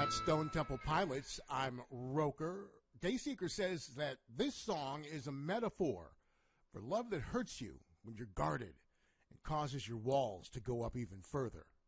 That's Stone Temple Pilots. I'm Roker. Dayseeker says that this song is a metaphor for love that hurts you when you're guarded and causes your walls to go up even further.